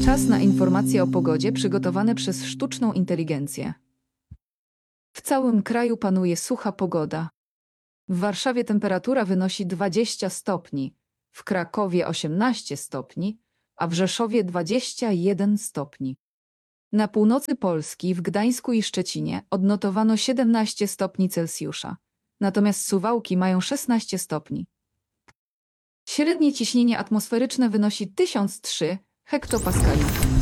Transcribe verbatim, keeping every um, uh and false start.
Czas na informacje o pogodzie przygotowane przez sztuczną inteligencję. W całym kraju panuje sucha pogoda. W Warszawie temperatura wynosi dwadzieścia stopni, w Krakowie osiemnaście stopni, a w Rzeszowie dwadzieścia jeden stopni. Na północy Polski, w Gdańsku i Szczecinie odnotowano siedemnaście stopni Celsjusza, natomiast Suwałki mają szesnaście stopni. Średnie ciśnienie atmosferyczne wynosi tysiąc trzy hektopaskali.